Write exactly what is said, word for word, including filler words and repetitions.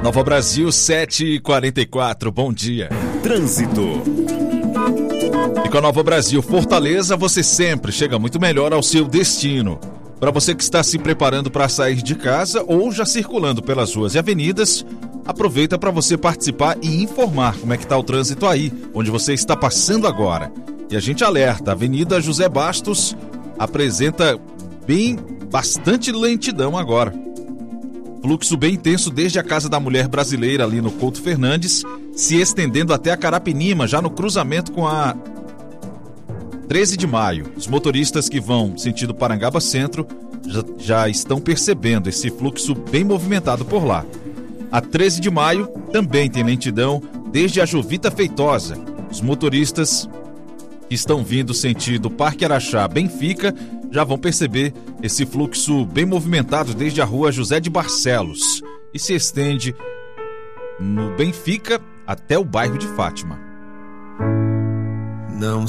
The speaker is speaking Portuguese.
Nova Brasil, sete e quarenta e quatro, bom dia. Trânsito. E com a Nova Brasil Fortaleza, você sempre chega muito melhor ao seu destino. Para você que está se preparando para sair de casa ou já circulando pelas ruas e avenidas, aproveita para você participar e informar como é que está o trânsito aí, onde você está passando agora. E a gente alerta, a Avenida José Bastos apresenta bem, bastante lentidão agora. Fluxo bem intenso desde a Casa da Mulher Brasileira ali no Couto Fernandes, se estendendo até a Carapinima, já no cruzamento com a treze de maio. Os motoristas que vão sentido Parangaba Centro já, já estão percebendo esse fluxo bem movimentado por lá. A treze de maio também tem lentidão desde a Jovita Feitosa. Os motoristas que estão vindo sentido Parque Araxá Benfica já vão perceber esse fluxo bem movimentado desde a rua José de Barcelos e se estende no Benfica até o bairro de Fátima. Não